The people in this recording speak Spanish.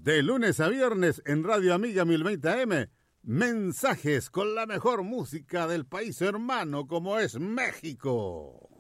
De lunes a viernes en Radio Amiga 1020 AM, mensajes con la mejor música del país hermano como es México.